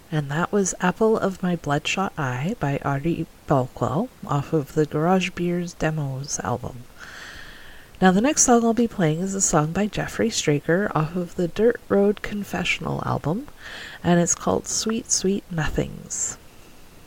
And that was Apple of My Bloodshot Eye by Audie Bulkwell off of the Garage Beers Demos album. Now the next song I'll be playing is a song by Jeffrey Straker off of the Dirt Road Confessional album, and it's called Sweet Sweet Nothings.